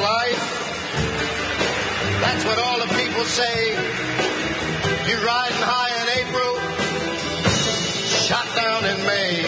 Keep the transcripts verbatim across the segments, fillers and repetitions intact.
life. That's what all the people say. You're riding high in April, shot down in May.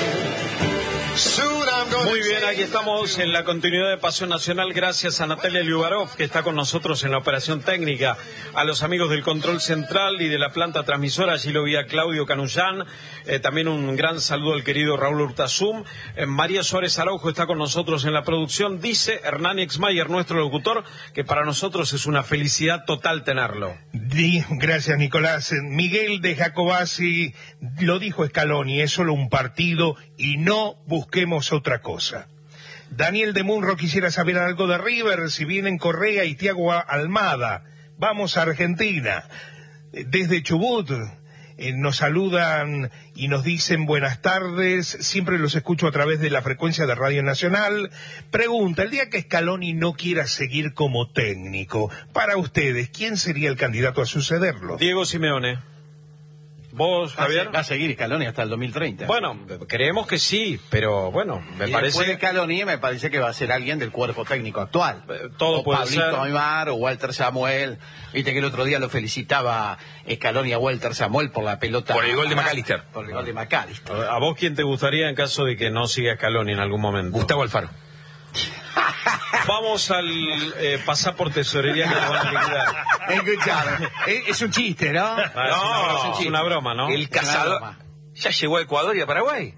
Muy bien, aquí estamos en la continuidad de Pasión Nacional, gracias a Natalia Liubarov, que está con nosotros en la operación técnica, a los amigos del control central y de la planta transmisora, allí lo vi a Claudio Canullán, eh, también un gran saludo al querido Raúl Urtasum, eh, María Suárez Araujo está con nosotros en la producción, dice Hernán Exmayer, nuestro locutor, que para nosotros es una felicidad total tenerlo. Di, gracias Nicolás. Miguel de Jacobasi lo dijo Scaloni, es solo un partido y no busquemos otra cosa. Daniel de Munro quisiera saber algo de River, si vienen Correa y Thiago Almada. Vamos a Argentina. Desde Chubut eh, nos saludan y nos dicen buenas tardes, siempre los escucho a través de la frecuencia de Radio Nacional. Pregunta, el día que Scaloni no quiera seguir como técnico, para ustedes, ¿quién sería el candidato a sucederlo? Diego Simeone. ¿Vos, Javier? Va a seguir Scaloni hasta el dos mil treinta. Bueno, creemos que sí, pero bueno, me y parece... Después de Scaloni me parece que va a ser alguien del cuerpo técnico actual. Eh, todo o puede Pablito ser. Aymar o Walter Samuel. Viste que el otro día lo felicitaba Scaloni a Walter Samuel por la pelota... Por el gol de McAllister. Por el gol de McAllister. ¿A vos quién te gustaría en caso de que no siga Scaloni en algún momento? Gustavo Alfaro. Vamos al eh, pasar por tesorería que nos van a liquidar. Escuchame, es, es un chiste, ¿no? Ah, es, una, es una broma, ¿no? El cazador broma. ya llegó a Ecuador y a Paraguay.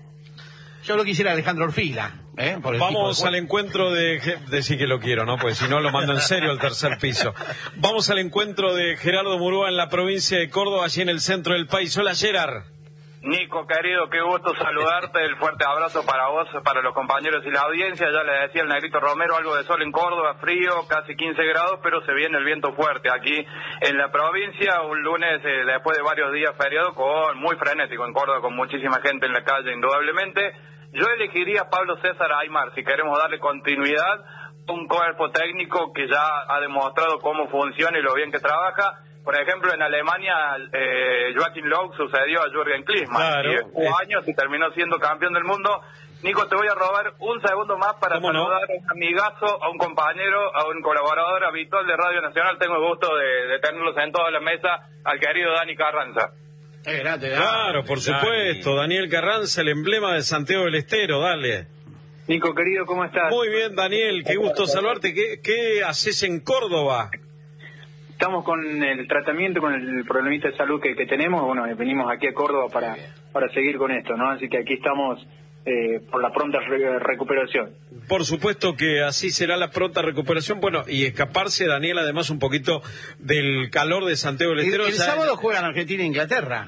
Yo lo quisiera Alejandro Orfila. ¿eh? Por el Vamos tipo de... al encuentro de... Decir que lo quiero, ¿no? Pues si no lo mando en serio al tercer piso. Vamos al encuentro de Gerardo Murúa en la provincia de Córdoba, allí en el centro del país. Hola, Gerard. Nico, querido, qué gusto saludarte, el fuerte abrazo para vos, para los compañeros y la audiencia. Ya le decía el Negrito Romero, algo de sol en Córdoba, frío, casi quince grados, pero se viene el viento fuerte aquí en la provincia. Un lunes, eh, después de varios días feriados, con muy frenético en Córdoba, con muchísima gente en la calle, indudablemente. Yo elegiría a Pablo César Aymar, si queremos darle continuidad, un cuerpo técnico que ya ha demostrado cómo funciona y lo bien que trabaja. Por ejemplo, en Alemania, eh, Joachim Löw sucedió a Jürgen Klinsmann. Claro, y jugó es... años y terminó siendo campeón del mundo. Nico, te voy a robar un segundo más para saludar no? a un amigazo, a un compañero, a un colaborador habitual de Radio Nacional. Tengo el gusto de, de tenerlo sentado en la mesa, al querido Dani Carranza. Eh, grande, Dani. Claro, por supuesto. Dani. Daniel Carranza, el emblema de Santiago del Estero, dale. Nico, querido, ¿cómo estás? Muy bien, Daniel, qué gusto saludarte. ¿Qué, qué haces en Córdoba? Estamos con el tratamiento, con el problemita de salud que, que tenemos. Bueno, venimos aquí a Córdoba para, para seguir con esto, ¿no? Así que aquí estamos eh, por la pronta re recuperación. Por supuesto que así será la pronta recuperación. Bueno, y escaparse, Daniel, además un poquito del calor de Santiago del Estero. El, el sábado juegan Argentina e Inglaterra.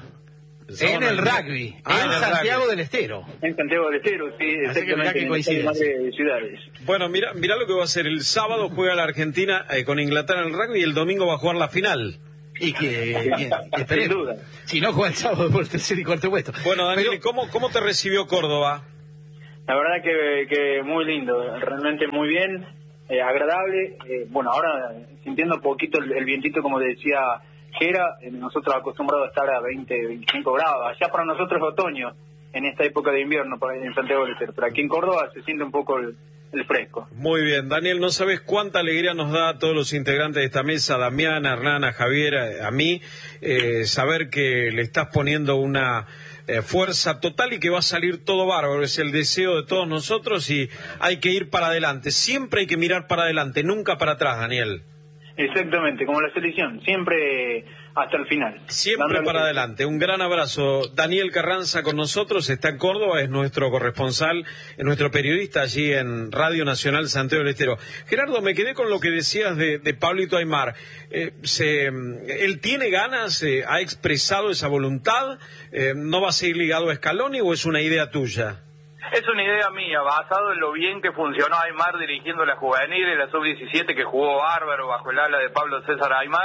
En el rugby, ah, en Santiago del Estero. En Santiago del Estero, sí, exactamente, en de ciudades. Bueno, mira, mira lo que va a hacer. El sábado juega la Argentina eh, con Inglaterra en el rugby y el domingo va a jugar la final. Y que, que, que sin duda. Si no juega el sábado por el tercer y cuarto puesto. Bueno, Daniel, Pero... ¿cómo, ¿cómo te recibió Córdoba? La verdad que, que muy lindo, realmente muy bien, eh, agradable. Eh, bueno, ahora sintiendo un poquito el, el vientito, como decía Gera, eh, nosotros acostumbrados a estar a veinte, veinticinco grados. Allá para nosotros es otoño, en esta época de invierno en Santiago del Estero. Pero aquí en Córdoba se siente un poco el, el fresco. Muy bien, Daniel, no sabes cuánta alegría nos da a todos los integrantes de esta mesa, a Damián, a Hernán, a Javier, a, a mí, eh, saber que le estás poniendo una eh, fuerza total y que va a salir todo bárbaro. Es el deseo de todos nosotros y hay que ir para adelante. Siempre hay que mirar para adelante, nunca para atrás, Daniel. Exactamente, como la selección, siempre hasta el final. Siempre Dándole... para adelante. Un gran abrazo. Daniel Carranza con nosotros, está en Córdoba, es nuestro corresponsal, es nuestro periodista allí en Radio Nacional Santiago del Estero. Gerardo, me quedé con lo que decías de, de Pablito Aymar. Eh, se, ¿Él tiene ganas, eh, ha expresado esa voluntad? Eh, ¿No va a seguir ligado a Scaloni o es una idea tuya? Es una idea mía, basado en lo bien que funcionó Aymar dirigiendo la juvenil y la sub diecisiete, que jugó bárbaro bajo el ala de Pablo César Aymar.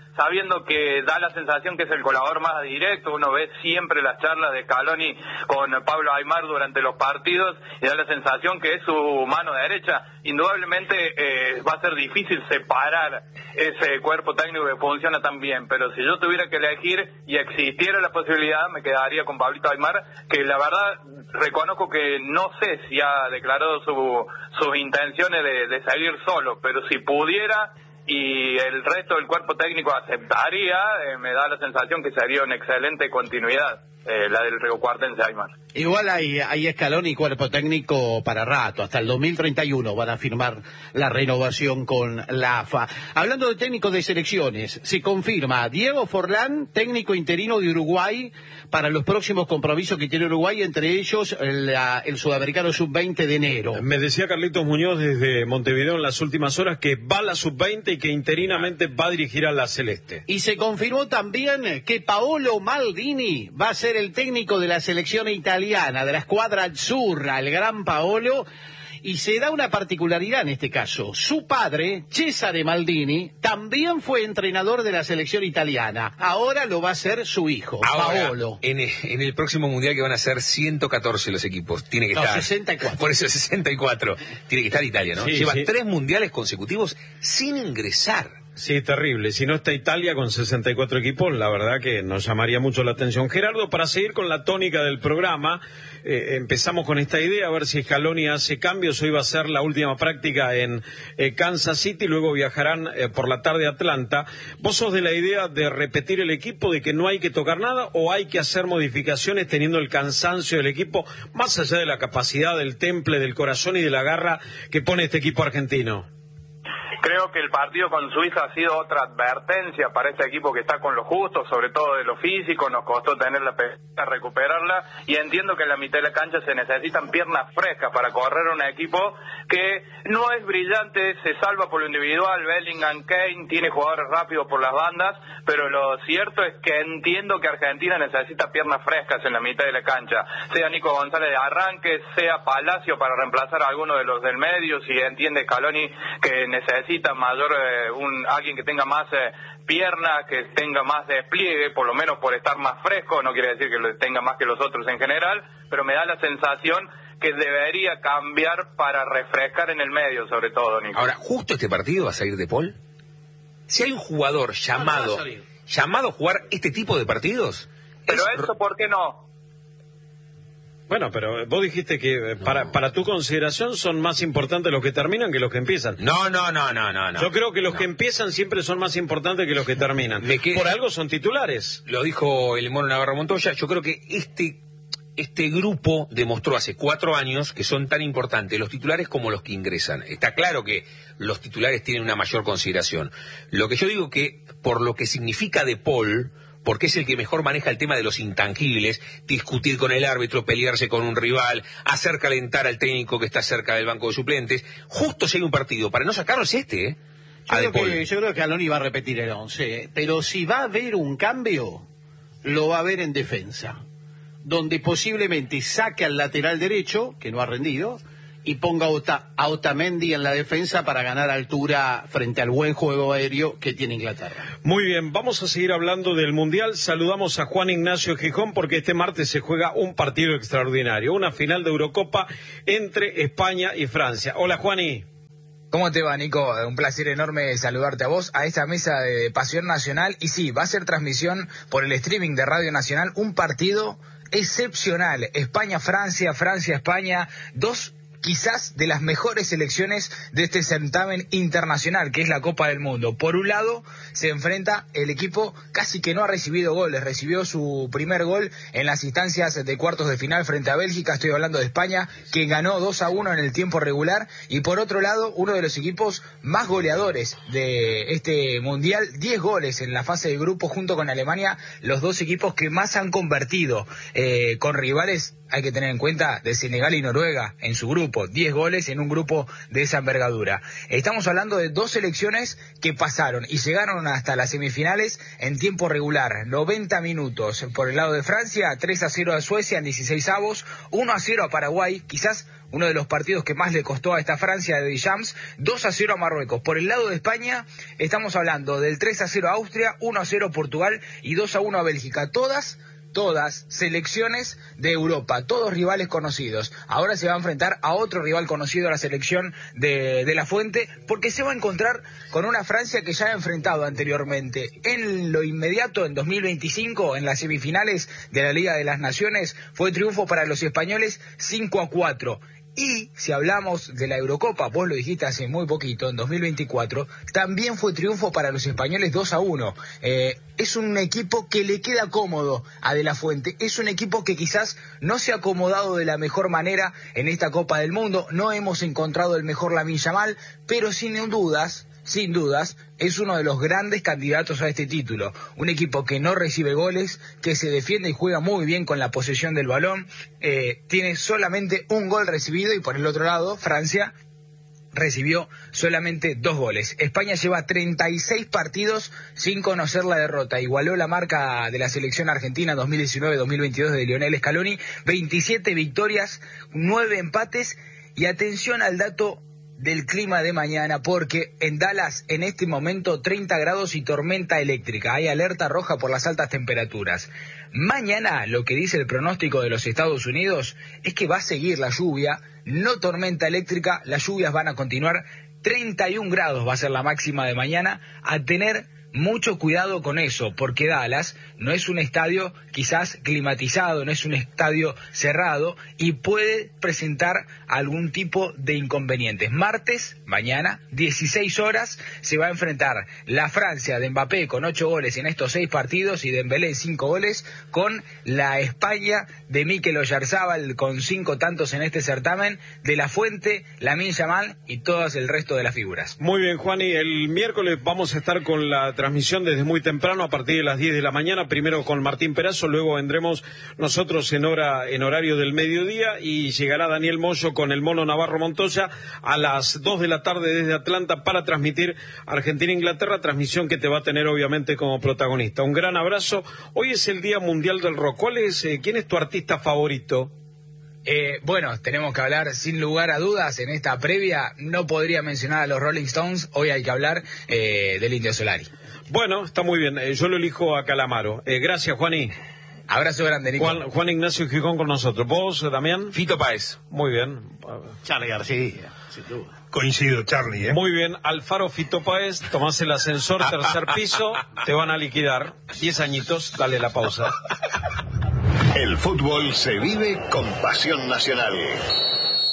sabiendo que da la sensación que es el colaborador más directo. Uno ve siempre las charlas de Scaloni con Pablo Aimar durante los partidos y da la sensación que es su mano derecha. Indudablemente eh, va a ser difícil separar ese cuerpo técnico que funciona tan bien, pero si yo tuviera que elegir y existiera la posibilidad, me quedaría con Pablito Aimar, que la verdad reconozco que no sé si ha declarado su, sus intenciones de, de seguir solo, pero si pudiera y el resto del cuerpo técnico aceptaría, eh, me da la sensación que sería una excelente continuidad, eh, la del riocuartense Aimar. Igual hay, hay escalón y cuerpo técnico para rato, hasta el dos mil treinta y uno van a firmar la renovación con la A F A. Hablando de técnicos de selecciones, se confirma Diego Forlán, técnico interino de Uruguay, para los próximos compromisos que tiene Uruguay, entre ellos el, el sudamericano sub veinte de enero. Me decía Carlitos Muñoz desde Montevideo en las últimas horas que va a la sub veinte y que interinamente va a dirigir a la Celeste. Y se confirmó también que Paolo Maldini va a ser el técnico de la selección italiana, de la escuadra azzurra, el gran Paolo, y se da una particularidad en este caso. Su padre, Cesare Maldini, también fue entrenador de la selección italiana. Ahora lo va a ser su hijo, Ahora, Paolo. En, en el próximo mundial que van a ser ciento catorce los equipos, tiene que No, estar. sesenta y cuatro. Por eso sesenta y cuatro. Tiene que estar Italia, ¿no? Sí, Lleva sí. tres mundiales consecutivos sin ingresar. Sí, terrible. Si no está Italia con sesenta y cuatro equipos, la verdad que nos llamaría mucho la atención. Gerardo, para seguir con la tónica del programa, eh, empezamos con esta idea, a ver si Scaloni hace cambios. Hoy va a ser la última práctica en eh, Kansas City, luego viajarán eh, por la tarde a Atlanta. ¿Vos sos de la idea de repetir el equipo, de que no hay que tocar nada, o hay que hacer modificaciones teniendo el cansancio del equipo, más allá de la capacidad del temple, del corazón y de la garra que pone este equipo argentino? Creo que el partido con Suiza ha sido otra advertencia para este equipo que está con lo justo, sobre todo de lo físico. Nos costó tener la pelota, recuperarla, y entiendo que en la mitad de la cancha se necesitan piernas frescas para correr un equipo que no es brillante, se salva por lo individual. Bellingham, Kane, tiene jugadores rápidos por las bandas, pero lo cierto es que entiendo que Argentina necesita piernas frescas en la mitad de la cancha, sea Nico González de arranque, sea Palacio para reemplazar a alguno de los del medio, si entiende Scaloni que necesita mayor eh, un alguien que tenga más eh, piernas, que tenga más despliegue, por lo menos por estar más fresco. No quiere decir que lo tenga más que los otros en general, pero me da la sensación que debería cambiar para refrescar en el medio, sobre todo, Nico. Ahora, justo este partido va a salir de Paul. Si hay un jugador llamado, No, no llamado a jugar este tipo de partidos, Pero es... eso, ¿por qué no? Bueno, pero vos dijiste que eh, para, No. para tu consideración son más importantes los que terminan que los que empiezan. No, no, no, no, no, no. Yo creo que los No. que empiezan siempre son más importantes que los que terminan. Me qued- Por algo son titulares. Lo dijo el Mono Navarro Montoya. Yo creo que este, este grupo demostró hace cuatro años que son tan importantes los titulares como los que ingresan. Está claro que los titulares tienen una mayor consideración. Lo que yo digo que, por lo que significa De Paul, porque es el que mejor maneja el tema de los intangibles, discutir con el árbitro, pelearse con un rival, hacer calentar al técnico que está cerca del banco de suplentes, justo si hay un partido, para no sacarlo es este, ¿eh? Yo A De creo, Paul. que, yo creo que Aloni va a repetir el once, pero si va a haber un cambio, lo va a haber en defensa, donde posiblemente saque al lateral derecho, que no ha rendido, y ponga a, Ota, a Otamendi en la defensa para ganar altura frente al buen juego aéreo que tiene Inglaterra. Muy bien, vamos a seguir hablando del Mundial. Saludamos a Juan Ignacio Gijón porque este martes se juega un partido extraordinario, una final de Eurocopa entre España y Francia. Hola, Juani. ¿Cómo te va, Nico? Un placer enorme saludarte a vos, a esta mesa de Pasión Nacional. Y sí, va a ser transmisión por el streaming de Radio Nacional, un partido excepcional. España-Francia, Francia-España, dos quizás de las mejores selecciones de este certamen internacional, que es la Copa del Mundo. Por un lado, se enfrenta el equipo casi que no ha recibido goles, recibió su primer gol en las instancias de cuartos de final frente a Bélgica, estoy hablando de España, que ganó dos a uno en el tiempo regular, y por otro lado, uno de los equipos más goleadores de este Mundial, diez goles en la fase de grupo junto con Alemania, los dos equipos que más han convertido eh, con rivales hay que tener en cuenta de Senegal y Noruega en su grupo, diez goles en un grupo de esa envergadura. Estamos hablando de dos selecciones que pasaron y llegaron hasta las semifinales en tiempo regular, noventa minutos. Por el lado de Francia, tres a cero a Suecia en dieciséis avos, uno a cero a Paraguay, quizás uno de los partidos que más le costó a esta Francia de Deschamps, dos a cero a Marruecos. Por el lado de España, estamos hablando del tres a cero a Austria, uno a cero a Portugal y dos a uno a Bélgica. Todas, todas selecciones de Europa, todos rivales conocidos. Ahora se va a enfrentar a otro rival conocido, a la selección de, de La Fuente, porque se va a encontrar con una Francia que ya ha enfrentado anteriormente. En lo inmediato, en dos mil veinticinco, en las semifinales de la Liga de las Naciones, fue triunfo para los españoles cinco a cuatro. Y si hablamos de la Eurocopa, vos lo dijiste hace muy poquito, en dos mil veinticuatro, también fue triunfo para los españoles dos a uno. Eh, es un equipo que le queda cómodo a De La Fuente, es un equipo que quizás no se ha acomodado de la mejor manera en esta Copa del Mundo, no hemos encontrado el mejor Lamine Yamal, pero sin dudas... Sin dudas, es uno de los grandes candidatos a este título. Un equipo que no recibe goles, que se defiende y juega muy bien con la posesión del balón. Eh, tiene solamente un gol recibido y por el otro lado, Francia recibió solamente dos goles. España lleva treinta y seis partidos sin conocer la derrota. Igualó la marca de la selección argentina dos mil diecinueve dos mil veintidós de Lionel Scaloni. veintisiete victorias, nueve empates y atención al dato del clima de mañana, porque en Dallas en este momento treinta grados y tormenta eléctrica. Hay alerta roja por las altas temperaturas. Mañana lo que dice el pronóstico de los Estados Unidos es que va a seguir la lluvia, no tormenta eléctrica, las lluvias van a continuar. treinta y un grados va a ser la máxima de mañana. A tener mucho cuidado con eso, porque Dallas no es un estadio quizás climatizado, no es un estadio cerrado y puede presentar algún tipo de inconvenientes. Martes, mañana, dieciséis horas, se va a enfrentar la Francia de Mbappé con ocho goles en estos seis partidos y Dembélé cinco goles con la España de Mikel Oyarzábal con cinco tantos en este certamen, De La Fuente, Lamine Yamal y todas el resto de las figuras. Muy bien, Juani, el miércoles vamos a estar con la transmisión desde muy temprano, a partir de las diez de la mañana, primero con Martín Perazo, luego vendremos nosotros en hora en horario del mediodía y llegará Daniel Moyo con el Mono Navarro Montoya a las dos de la tarde desde Atlanta para transmitir Argentina-Inglaterra, transmisión que te va a tener obviamente como protagonista. Un gran abrazo. Hoy es el Día Mundial del Rock. ¿Cuál es, eh, quién es tu artista favorito? Eh, bueno, tenemos que hablar sin lugar a dudas en esta previa, no podría mencionar a los Rolling Stones, hoy hay que hablar eh, del Indio Solari. Bueno, está muy bien, eh, yo lo elijo a Calamaro. Eh, gracias, Juaní. Abrazo grande, Nico. Juan, Juan Ignacio Gijón con nosotros. ¿Vos, Damián? Fito Páez. Muy bien. Charly García, sin duda. Coincido, Charlie, ¿eh? Muy bien, Alfaro Fito Páez, tomás el ascensor, tercer piso, te van a liquidar. Diez añitos, dale la pausa. El fútbol se vive con pasión nacional.